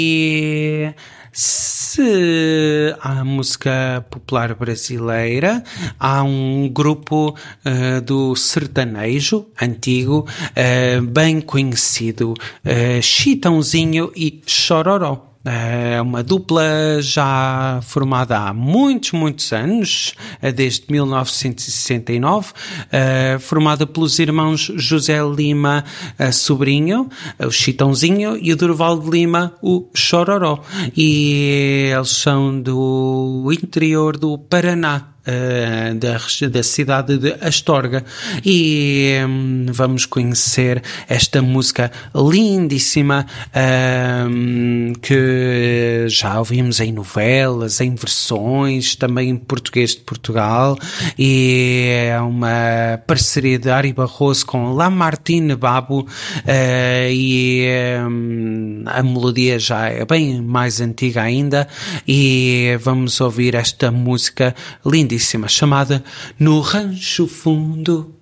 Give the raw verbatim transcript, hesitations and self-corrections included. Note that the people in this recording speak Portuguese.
E se há música popular brasileira, há um grupo uh, do sertanejo antigo, uh, bem conhecido, uh, Chitãozinho e Chororó. É uma dupla já formada há muitos, muitos anos, desde mil novecentos e sessenta e nove, formada pelos irmãos José Lima Sobrinho, o Chitãozinho, e o Durval de Lima, o Chororó. E eles são do interior do Paraná. Uh, da, da cidade de Astorga, e um, vamos conhecer esta música lindíssima um, que já ouvimos em novelas, em versões, também em português de Portugal, e é uma parceria de Ari Barroso com Lamartine Babo, uh, e um, a melodia já é bem mais antiga ainda, e vamos ouvir esta música lindíssima chamada No Rancho Fundo.